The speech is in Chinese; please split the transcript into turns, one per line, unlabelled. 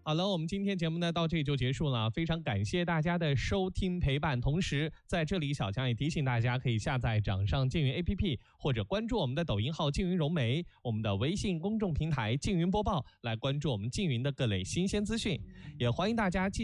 好了，我们今天节目呢到这里就结束了，非常感谢大家的收听陪伴。同时在这里小强也提醒大家，可以下载掌上静云 APP， 或者关注我们的抖音号静云融媒，我们的微信公众平台静云播报，来关注我们静云的各类新鲜资讯。也欢迎大家继续